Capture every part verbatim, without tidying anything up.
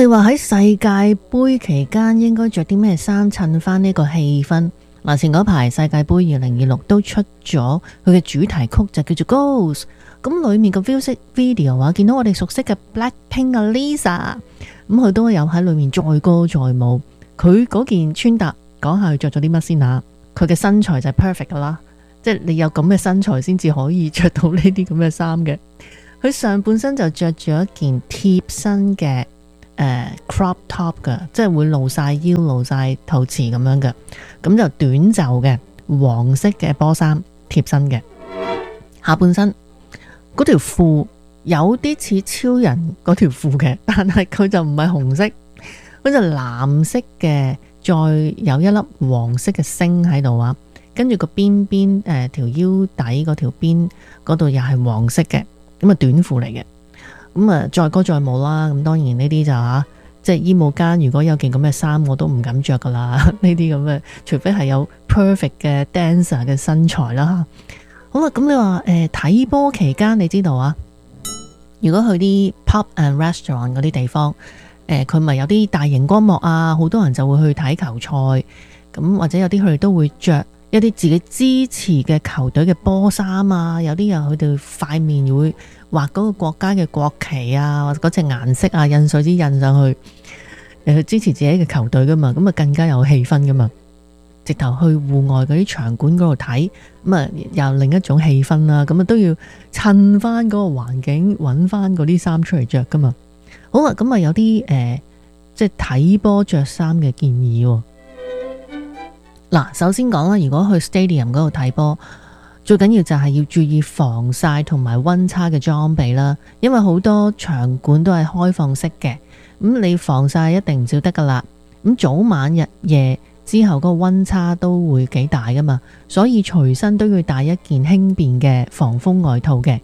哋話喺世界盃期間應該着啲咩衫襯翻呢個氣氛？嗱，前嗰排世界盃二零二六都出咗佢嘅主題曲，就叫做 Goals。咁裏面個 music video 啊，見到我哋熟悉嘅 Blackpink 嘅 Lisa， 咁佢都有喺裏面載歌載舞。佢嗰件穿搭，講下佢着咗啲乜先啊？佢嘅身材就係 perfect 噶啦，即係你有咁嘅身材先至可以着到呢啲咁嘅衫嘅。佢上半身就着住一件貼身嘅誒、呃、crop top 嘅，即係會露晒腰、露晒肚臍咁樣嘅，咁就短袖嘅黃色嘅波衫貼身嘅。下半身嗰條褲有啲似超人嗰條褲嘅，但係佢就唔係紅色，佢就藍色嘅，再有一粒黃色嘅星喺度啊。跟住個邊邊誒條腰底嗰條邊嗰度又係黃色嘅。咁啊短褲嚟嘅，咁啊載歌載舞啦。咁當然呢啲就吓，即係衣帽間如果有件咁嘅衫，我都唔敢着噶啦。呢啲咁嘅，除非係有 perfect 嘅 dancer 嘅身材啦。好啦，咁你話誒睇波期間，你知道啊？如果去啲 pub and restaurant 嗰啲地方，誒佢咪有啲大型光幕啊，好多人就會去睇球賽。咁或者有啲佢哋都會着一啲自己支持嘅球隊嘅波衫啊，有啲人佢哋塊面會畫嗰個國家嘅國旗啊，或者嗰隻顏色啊，印水紙印上去，誒去支持自己嘅球隊噶嘛，咁啊更加有氣氛噶嘛。直頭去戶外嗰啲場館嗰度睇，咁啊又另一種氣氛啦。咁啊都要襯翻嗰個環境，揾翻嗰啲衫出嚟着噶嘛。好啦，咁啊有啲誒、呃，即係睇波着衫嘅建議喎。嗱，首先講啦，如果去 stadium 嗰度睇波，最緊要就係要注意防曬同埋溫差嘅裝備啦。因為好多場館都係開放式嘅，咁你防曬一定唔少得噶啦。咁早晚日夜之後嗰個溫差都會幾大噶嘛，所以隨身都要帶一件輕便嘅防風外套嘅。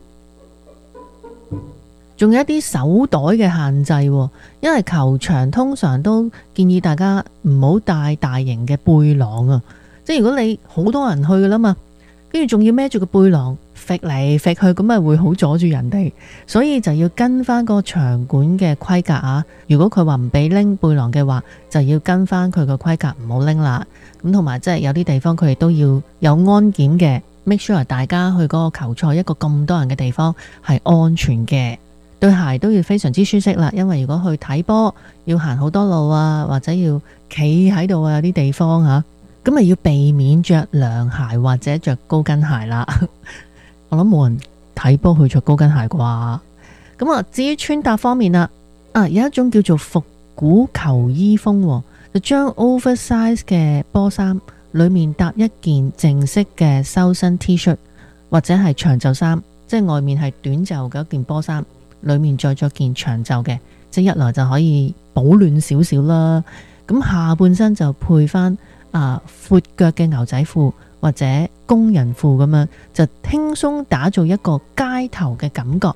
仲有一啲手袋嘅限制，因為球場通常都建議大家唔好帶大型嘅背囊啊，即係如果你好多人去噶啦嘛，跟住仲要孭住個背囊揈嚟揈去，咁咪會好阻住人哋，所以就要跟翻個場館嘅規格啊。如果佢話唔俾拎背囊嘅話，就要跟翻佢個規格，唔好拎啦。咁同埋即係有啲地方佢哋都要有安檢嘅 ，make sure 大家去嗰個球賽一個咁多人嘅地方係安全嘅。對鞋都要非常之舒適啦，因為如果去睇波要行好多路啊，或者要企喺度啊，有啲地方吓，咁咪要避免着涼鞋或者着高跟鞋啦。我諗冇人睇波去着高跟鞋啩。咁啊，至於穿搭方面啦，啊有一種叫做復古球衣風，就將 oversize 嘅波衫裏面搭一件正式嘅修身 T 恤或者係長袖衫，即係外面係短袖嘅一件波衫，裏面再着件長袖嘅，即係一來就可以保暖少少啦。咁下半身就配翻啊闊腳嘅牛仔褲或者工人褲咁樣，就輕鬆打造一個街頭嘅感覺。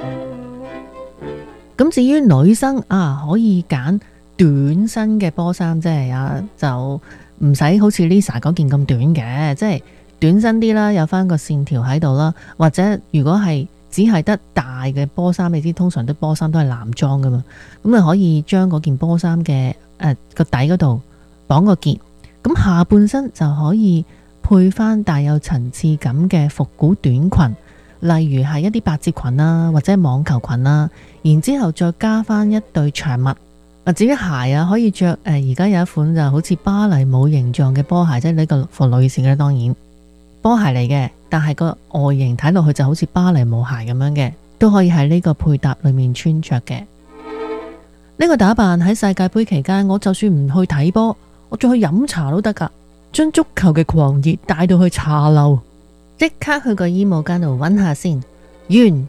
咁至於女生啊，可以揀短身嘅波衫，即係啊就唔使好似 Lisa 嗰件咁短嘅，即係短身啲啦，有翻個線條喺度啦。或者如果係只係得大嘅波衫，你知通常啲波衫都係男裝噶嘛，咁你可以將嗰件波衫嘅誒個底嗰度綁個結，咁下半身就可以配翻帶有層次感嘅復古短裙，例如係一啲百褶裙啦，或者網球裙啦，然之後再加翻一對長襪。啊，至於鞋啊，可以着誒而家有一款就好似芭蕾舞形狀嘅波鞋，即係呢個服女士嘅，當然波鞋嚟嘅。但係個外形睇落去就好似芭蕾舞鞋咁樣嘅，都可以喺呢個配搭裏面穿着嘅。呢個打扮喺世界盃期間，我就算唔去睇波，我再去飲茶都得噶，將足球嘅狂熱帶到去茶樓，即刻去個衣帽間度揾下先。完。